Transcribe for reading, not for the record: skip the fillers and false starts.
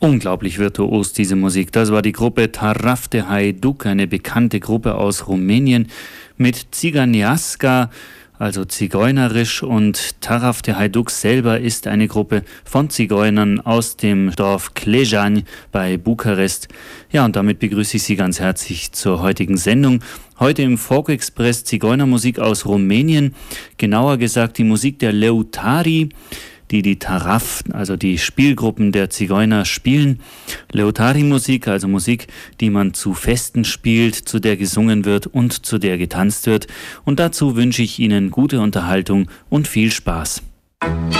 Unglaublich virtuos, diese Musik. Das war die Gruppe Taraf de Hajduk, eine bekannte Gruppe aus Rumänien mit Țiganiasca, also zigeunerisch, und Taraf de Hajduk selber ist eine Gruppe von Zigeunern aus dem Dorf Klejan bei Bukarest. Ja, und damit begrüße ich Sie ganz herzlich zur heutigen Sendung. Heute im Folk Express Zigeunermusik aus Rumänien, genauer gesagt die Musik der Leutari, die Taraf, also die Spielgruppen der Zigeuner spielen. Leutari-Musik, also Musik, die man zu Festen spielt, zu der gesungen wird und zu der getanzt wird. Und dazu wünsche ich Ihnen gute Unterhaltung und viel Spaß.